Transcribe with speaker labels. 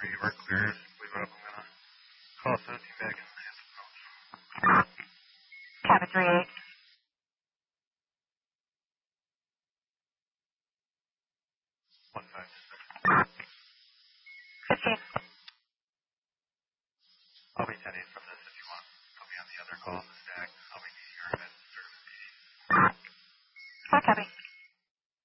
Speaker 1: you are clear. Leave it up. I'm going to call 17 back and
Speaker 2: Cabot 38.